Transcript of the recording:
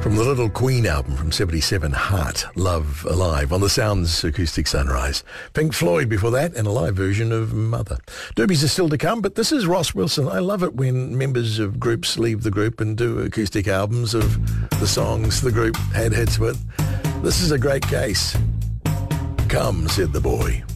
From the Little Queen album from 77, Heart, Love, Alive, on the Sounds Acoustic Sunrise. Pink Floyd before that, and a live version of Mother. Derbies are still to come, but this is Ross Wilson. I love it when members of groups leave the group and do acoustic albums of the songs the group had hits with. This is a great case. Come, said the boy.